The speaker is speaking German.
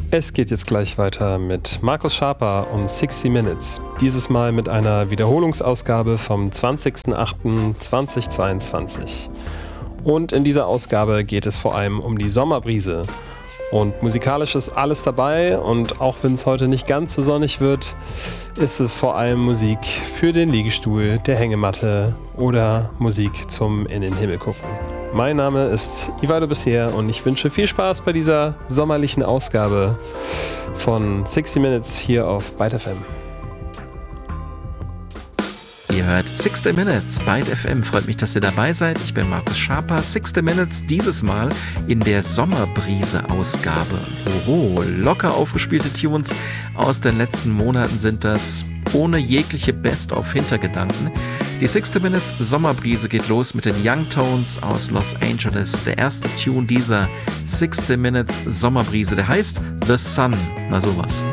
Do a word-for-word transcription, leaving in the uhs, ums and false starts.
Es geht jetzt gleich weiter mit Markus Schaper und sixty Minutes. Dieses Mal mit einer Wiederholungsausgabe vom zwanzigsten achten zweitausendzweiundzwanzig. Und in dieser Ausgabe geht es vor allem um die Sommerbrise. Und musikalisch ist alles dabei, und auch wenn es heute nicht ganz so sonnig wird, ist es vor allem Musik für den Liegestuhl, der Hängematte oder Musik zum in den Himmel gucken. Mein Name ist Ivaldo Bisher und ich wünsche viel Spaß bei dieser sommerlichen Ausgabe von sixty Minutes hier auf Byte F M. Ihr hört sixty Minutes, Byte F M. Freut mich, dass ihr dabei seid. Ich bin Markus Schaper. sixty Minutes, dieses Mal in der Sommerbrise-Ausgabe. Oho, locker aufgespielte Tunes aus den letzten Monaten sind das, ohne jegliche Best-of-Hintergedanken. Die sixty Minutes Sommerbrise geht los mit den Young Tones aus Los Angeles. Der erste Tune dieser sixty Minutes Sommerbrise, der heißt The Sun. Na sowas.